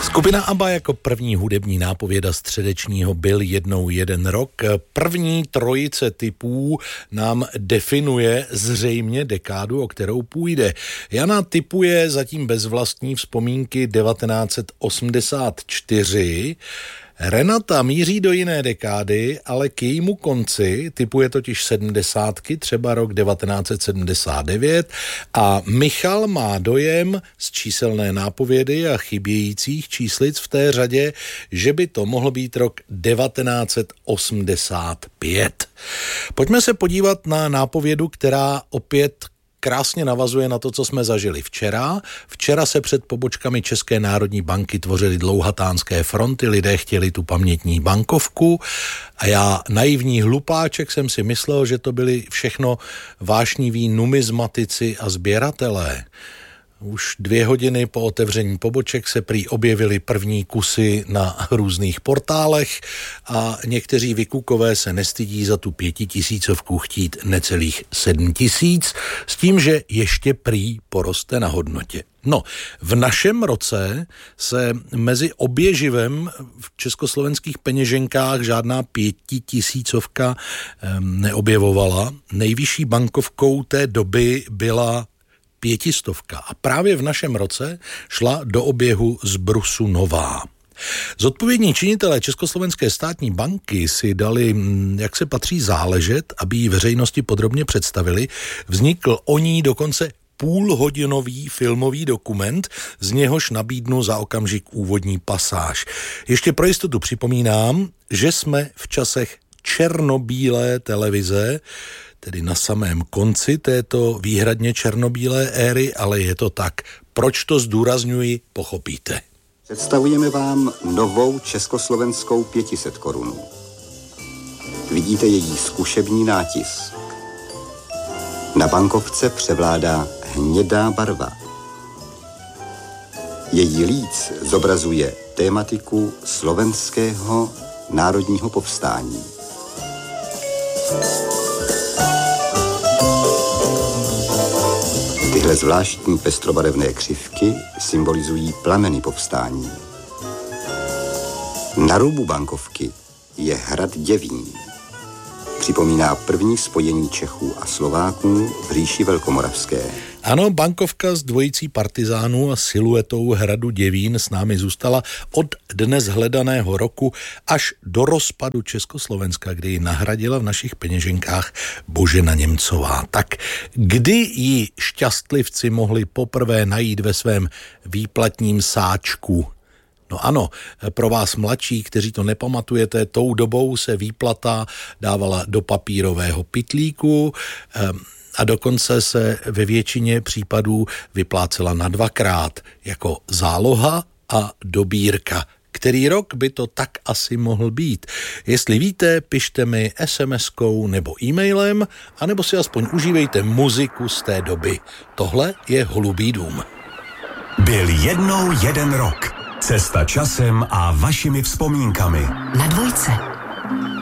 Skupina ABBA jako první hudební nápověda středečního Byl jednou jeden rok. První trojice typů nám definuje zřejmě dekádu, o kterou půjde. Jana tipuje zatím bez vlastní vzpomínky 1984. Renata míří do jiné dekády, ale k jejímu konci tipuje totiž 70, třeba rok 1979, a Michal má dojem z číselné nápovědy a chybějících číslic v té řadě, že by to mohl být rok 1985. Pojďme se podívat na nápovědu, která opět krásně navazuje na to, co jsme zažili včera. Včera se před pobočkami České národní banky tvořily dlouhatánské fronty, lidé chtěli tu pamětní bankovku a já, naivní hlupáček, jsem si myslel, že to byli všechno vášniví numizmatici a sběratelé. Už 2 hodiny po otevření poboček se prý objevily první kusy na různých portálech a někteří vykukové se nestydí za tu 5000 chtít necelých 7000, s tím, že ještě prý poroste na hodnotě. No, v našem roce se mezi oběživem v československých peněženkách žádná 5000 neobjevovala. Nejvyšší bankovkou té doby byla 500. A právě v našem roce šla do oběhu z brusu nová. Zodpovědní činitelé Československé státní banky si dali, jak se patří, záležet, aby ji veřejnosti podrobně představili. Vznikl o ní dokonce půlhodinový filmový dokument, z něhož nabídnu za okamžik úvodní pasáž. Ještě pro jistotu připomínám, že jsme v časech černobílé televize, tedy na samém konci této výhradně černobílé éry, ale je to tak. Proč to zdůrazňuji, pochopíte. Představujeme vám novou československou 500 korunu. Vidíte její zkušební nátis. Na bankovce převládá hnědá barva. Její líc zobrazuje tématiku slovenského národního povstání. Tyhle zvláštní pestrobarevné křivky symbolizují plameny povstání. Na rubu bankovky je hrad Děvín. Připomíná první spojení Čechů a Slováků v říši velkomoravské. Ano, bankovka s dvojicí partizánů a siluetou hradu Děvín s námi zůstala od dnes hledaného roku až do rozpadu Československa, kdy ji nahradila v našich peněženkách Božena Němcová. Tak kdy ji šťastlivci mohli poprvé najít ve svém výplatním sáčku? No ano, pro vás mladší, kteří to nepamatujete, tou dobou se výplata dávala do papírového pytlíku a dokonce se ve většině případů vyplácela na 2krát jako záloha a dobírka. Který rok by to tak asi mohl být? Jestli víte, pište mi SMS-kou nebo e-mailem, anebo si aspoň užívejte muziku z té doby. Tohle je Holubý dům. Byl jednou jeden rok. Cesta časem a vašimi vzpomínkami. Na Dvojce.